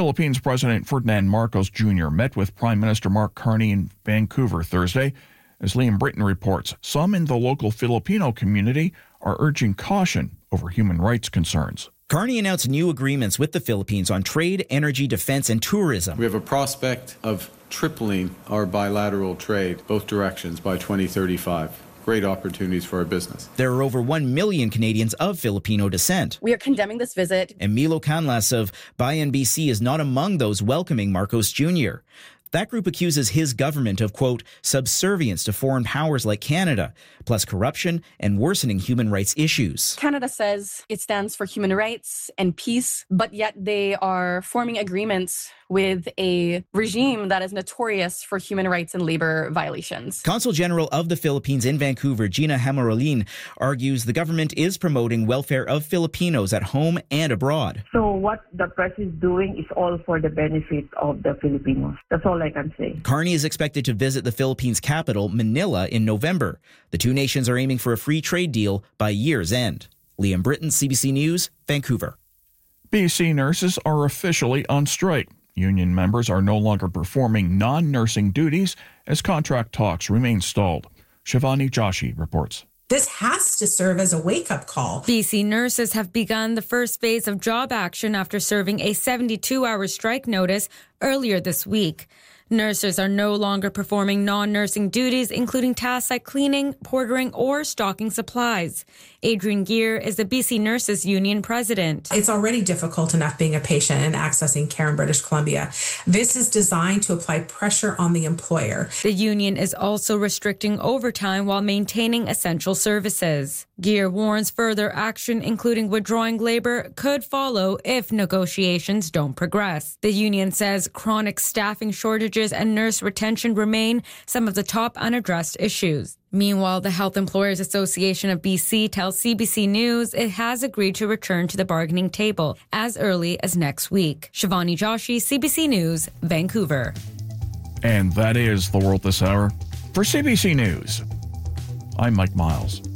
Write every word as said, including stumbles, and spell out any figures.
Philippines President Ferdinand Marcos Junior met with Prime Minister Mark Carney in Vancouver Thursday. As Liam Britton reports, some in the local Filipino community are urging caution over human rights concerns. Carney announced new agreements with the Philippines on trade, energy, defense, and tourism. We have a prospect of tripling our bilateral trade, both directions, by twenty thirty-five. Great opportunities for our business. There are over one million Canadians of Filipino descent. We are condemning this visit. And Milo Canlas of Bayan B C is not among those welcoming Marcos Junior That group accuses his government of, quote, subservience to foreign powers like Canada, plus corruption and worsening human rights issues. Canada says it stands for human rights and peace, but yet they are forming agreements with a regime that is notorious for human rights and labor violations. Consul General of the Philippines in Vancouver, Gina Hamarolin, argues the government is promoting welfare of Filipinos at home and abroad. So what the press is doing is all for the benefit of the Filipinos. That's all I can say. Carney is expected to visit the Philippines capital, Manila, in November. The two nations are aiming for a free trade deal by year's end. Liam Britton, C B C News, Vancouver. B C nurses are officially on strike. Union members are no longer performing non-nursing duties as contract talks remain stalled. Shivani Joshi reports. This has to serve as a wake-up call. B C nurses have begun the first phase of job action after serving a seventy-two hour strike notice earlier this week. Nurses are no longer performing non-nursing duties, including tasks like cleaning, portering, or stocking supplies. Adrienne Gear is the B C Nurses Union president. It's already difficult enough being a patient and accessing care in British Columbia. This is designed to apply pressure on the employer. The union is also restricting overtime while maintaining essential services. Gear warns further action, including withdrawing labor, could follow if negotiations don't progress. The union says chronic staffing shortages and nurse retention remain some of the top unaddressed issues. Meanwhile, the Health Employers Association of B C tells C B C News it has agreed to return to the bargaining table as early as next week. Shivani Joshi, C B C News, Vancouver. And that is The World This Hour. For C B C News, I'm Mike Miles.